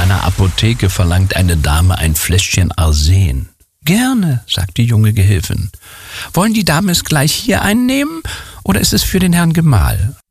einer Apotheke verlangt eine Dame ein Fläschchen Arsen. »Gerne«, sagt die junge Gehilfin. »Wollen die Damen es gleich hier einnehmen oder ist es für den Herrn Gemahl?«